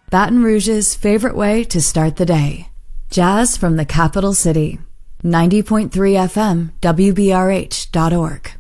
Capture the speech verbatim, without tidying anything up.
Baton Rouge's favorite way to start the day. Jazz from the capital city. ninety point three F M, W B R H dot org.